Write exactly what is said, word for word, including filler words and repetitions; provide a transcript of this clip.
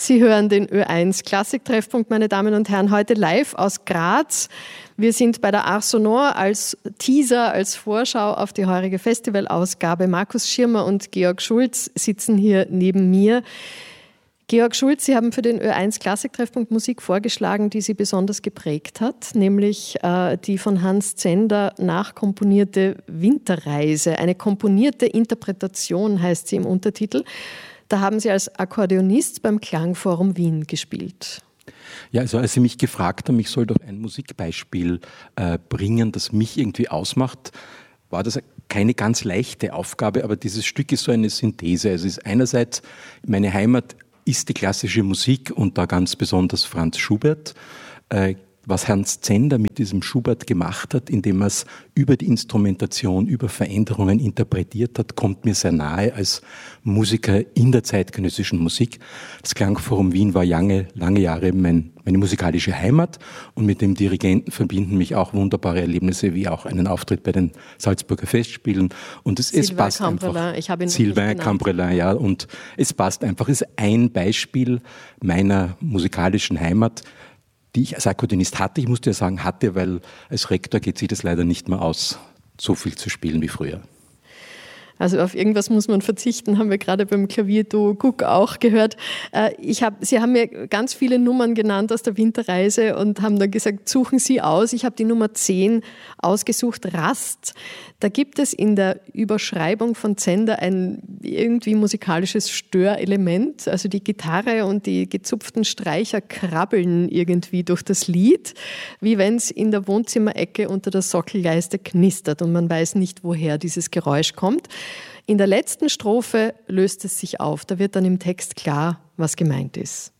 Sie hören den Ö eins Klassik-Treffpunkt, meine Damen und Herren, heute live aus Graz. Wir sind bei der Ars Sonor als Teaser, als Vorschau auf die heurige Festivalausgabe. Markus Schirmer und Georg Schulz sitzen hier neben mir. Georg Schulz, Sie haben für den Ö eins Klassik-Treffpunkt Musik vorgeschlagen, die Sie besonders geprägt hat, nämlich äh, die von Hans Zender nachkomponierte Winterreise. Eine komponierte Interpretation heißt sie im Untertitel. Da haben Sie als Akkordeonist beim Klangforum Wien gespielt. Ja, also als Sie mich gefragt haben, ich soll doch ein Musikbeispiel äh, bringen, das mich irgendwie ausmacht, war das keine ganz leichte Aufgabe, aber dieses Stück ist so eine Synthese. Es ist einerseits, meine Heimat ist die klassische Musik und da ganz besonders Franz Schubert. Äh, was Hans Zender mit diesem Schubert gemacht hat, indem er es über die Instrumentation, über Veränderungen interpretiert hat, kommt mir sehr nahe als Musiker in der zeitgenössischen Musik. Das Klangforum Wien war lange, lange Jahre mein, meine musikalische Heimat und mit dem Dirigenten verbinden mich auch wunderbare Erlebnisse, wie auch einen Auftritt bei den Salzburger Festspielen. Und es, es passt einfach. Ich habe ihn Sylvain Cambrelin, ja. Und es passt einfach. Es ist ein Beispiel meiner musikalischen Heimat, die ich als Akkordeonist hatte. Ich musste ja sagen, hatte, weil als Rektor geht sich das leider nicht mehr aus, so viel zu spielen wie früher. Also auf irgendwas muss man verzichten, haben wir gerade beim Klavierduo Cook auch gehört. Ich hab, Sie haben mir ganz viele Nummern genannt aus der Winterreise und haben dann gesagt, suchen Sie aus. Ich habe die Nummer zehn ausgesucht, Rast. Da gibt es in der Überschreibung von Zender ein irgendwie musikalisches Störelement. Also die Gitarre und die gezupften Streicher krabbeln irgendwie durch das Lied, wie wenn es in der Wohnzimmerecke unter der Sockelleiste knistert und man weiß nicht, woher dieses Geräusch kommt. In der letzten Strophe löst es sich auf. Da wird dann im Text klar, was gemeint ist.